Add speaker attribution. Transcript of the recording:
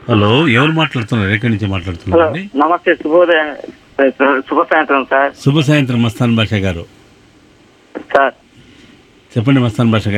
Speaker 1: Hello, ఎవరు మాట్లాడుతున్నారు? ఎక్కడి నుంచి
Speaker 2: హలో
Speaker 1: మాట్లాడుతున్నారండి?
Speaker 2: నమస్తే, శుభ సాయంత్రం సార్.
Speaker 1: శుభ సాయంత్రం మస్తాన్ బాషా గారు.
Speaker 2: సార్
Speaker 1: చెప్పండి మస్తాన్ బాషా గారు.